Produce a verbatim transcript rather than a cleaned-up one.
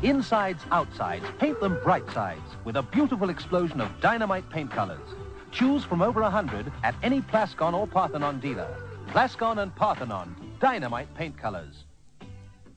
Insides, outsides, paint them bright sides with a beautiful explosion of dynamite paint colors. Choose from over a hundred at any Plascon or Parthenon dealer. Plascon and Parthenon, dynamite paint colors.